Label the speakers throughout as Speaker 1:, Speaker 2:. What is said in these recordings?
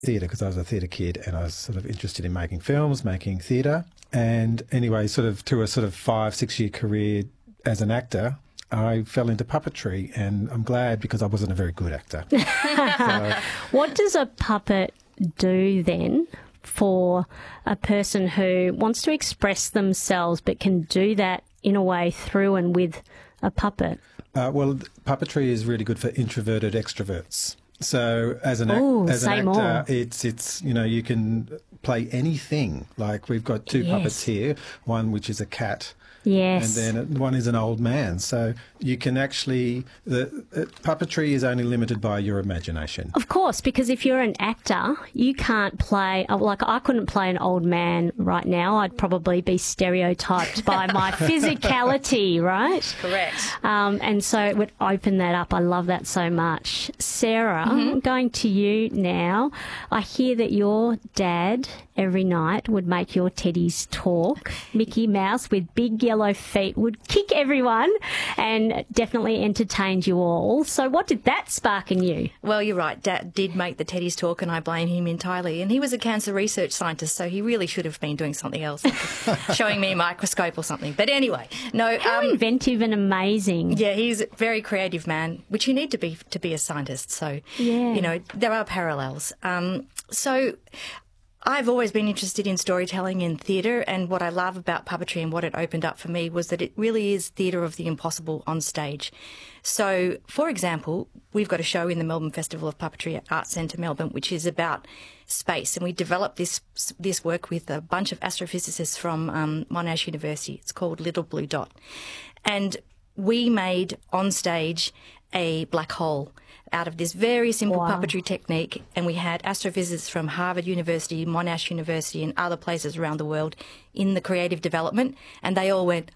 Speaker 1: theatre because I was a theatre kid and I was sort of interested in making films, making theatre. And anyway, sort of through a sort of 5-6 year career as an actor, I fell into puppetry, and I'm glad because I wasn't a very good actor.
Speaker 2: What does a puppet do then for a person who wants to express themselves but can do that in a way through and with a puppet?
Speaker 1: Well, puppetry is really good for introverted extroverts. So as an
Speaker 2: say more.
Speaker 1: actor, it's you can play anything. Like we've got two puppets here, one which is a cat.
Speaker 2: Yes.
Speaker 1: And then one is an old man. So you can actually, puppetry is only limited by your imagination.
Speaker 2: Of course, because if you're an actor, you can't play, like I couldn't play an old man right now. I'd probably be stereotyped by my physicality, right?
Speaker 3: Correct.
Speaker 2: And so it would open that up. I love that so much. Sarah, I'm going to you now. I hear that your dad every night would make your teddies talk. Mickey Mouse with big yellow feet would kick everyone and definitely entertained you all. So what did that spark in you?
Speaker 3: Well, you're right. Dad did make the teddies talk, and I blame him entirely. And he was a cancer research scientist, so he really should have been doing something else, like showing me a microscope or something. But anyway, no.
Speaker 2: How inventive and amazing.
Speaker 3: Yeah, he's a very creative man, which you need to be a scientist. So, there are parallels. So I've always been interested in storytelling and theatre, and what I love about puppetry and what it opened up for me was that it really is theatre of the impossible on stage. So, for example, we've got a show in the Melbourne Festival of Puppetry at Arts Centre Melbourne, which is about space, and we developed this work with a bunch of astrophysicists from Monash University. It's called Little Blue Dot. And we made on stage a black hole out of this very simple puppetry technique, and we had astrophysicists from Harvard University, Monash University and other places around the world in the creative development, and they all went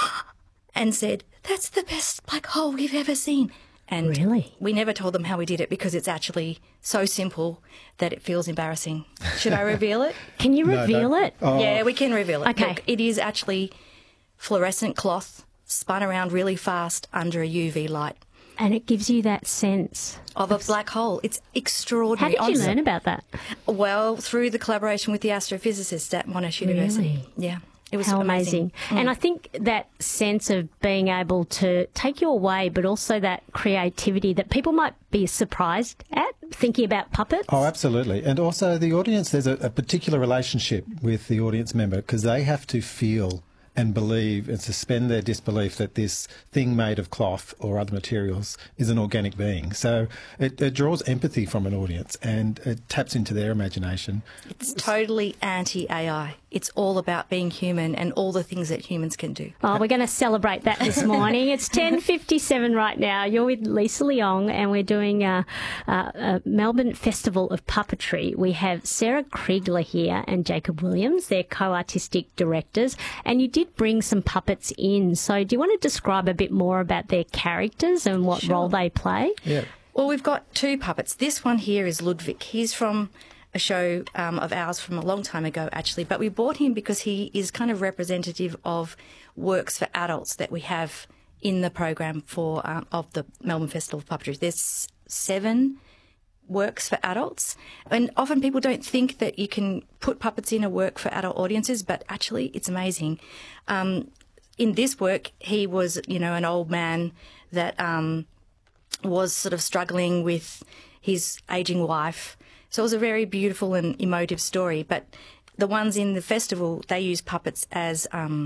Speaker 3: and said, "That's the best black hole we've ever seen." And
Speaker 2: really?
Speaker 3: We never told them how we did it because it's actually so simple that it feels embarrassing. Should I reveal it?
Speaker 2: Can you reveal it?
Speaker 1: Oh.
Speaker 3: Yeah, we can reveal it.
Speaker 2: Okay.
Speaker 3: Look, it is actually fluorescent cloth spun around really fast under a UV light.
Speaker 2: And it gives you that sense
Speaker 3: of a black hole. It's extraordinary.
Speaker 2: How did you learn about that?
Speaker 3: Well, through the collaboration with the astrophysicists at Monash University.
Speaker 2: Really?
Speaker 3: Yeah. It was
Speaker 2: How amazing. And I think that sense of being able to take you away, but also that creativity that people might be surprised at thinking about puppets.
Speaker 1: Oh, absolutely. And also the audience, there's a particular relationship with the audience member because they have to feel and believe and suspend their disbelief that this thing made of cloth or other materials is an organic being. So it draws empathy from an audience and it taps into their imagination.
Speaker 3: It's totally anti-AI. It's all about being human and all the things that humans can do.
Speaker 2: Oh, we're going to celebrate that this morning. It's 10:57 right now. You're with Lisa Leong and we're doing a Melbourne Festival of Puppetry. We have Sarah Kriegler here and Jacob Williams. They're co-artistic directors. And you did bring some puppets in. So do you want to describe a bit more about their characters and what role they play?
Speaker 1: Yeah.
Speaker 3: Well, we've got two puppets. This one here is Ludwig. He's from a show of ours from a long time ago, actually, but we bought him because he is kind of representative of works for adults that we have in the program for of the Melbourne Festival of Puppetry. There's 7 works for adults, and often people don't think that you can put puppets in a work for adult audiences, but actually it's amazing. In this work, he was, an old man that was sort of struggling with his ageing wife. So it was a very beautiful and emotive story. But the ones in the festival, they use puppets as,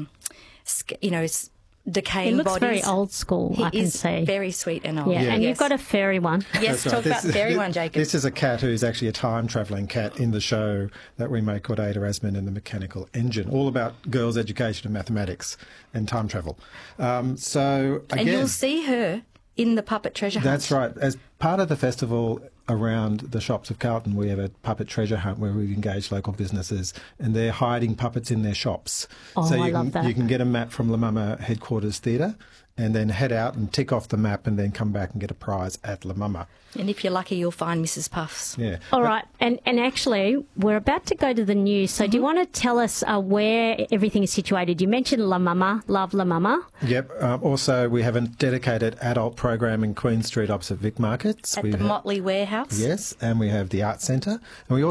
Speaker 3: decaying
Speaker 2: It looks
Speaker 3: bodies.
Speaker 2: very old school, I can see.
Speaker 3: Very sweet and old.
Speaker 2: Yeah, and
Speaker 3: Yes.
Speaker 2: you've got a furry one.
Speaker 3: Yes,
Speaker 1: That's right.
Speaker 3: talk about the fairy one, Jacob.
Speaker 1: This is a cat who's actually a time-travelling cat in the show that we make called Ada Asman and the Mechanical Engine, all about girls' education and mathematics and time travel.
Speaker 3: And you'll see her in the Puppet Treasure Hunt.
Speaker 1: That's right. As part of the festival around the shops of Carlton, we have a puppet treasure hunt where we engage local businesses and they're hiding puppets in their shops.
Speaker 2: Oh,
Speaker 1: so
Speaker 2: I love that.
Speaker 1: You can get a map from La Mama Headquarters Theatre and then head out and tick off the map and then come back and get a prize at La Mama.
Speaker 3: And if you're lucky, you'll find Mrs. Puffs.
Speaker 1: Yeah.
Speaker 2: All right. And actually, we're about to go to the news. So do you want to tell us where everything is situated? You mentioned La Mama, Love La Mama.
Speaker 1: Yep. Also, we have a dedicated adult program in Queen Street opposite Vic Markets.
Speaker 3: At the Motley Warehouse.
Speaker 1: Yes, and we have the Arts Centre. And we also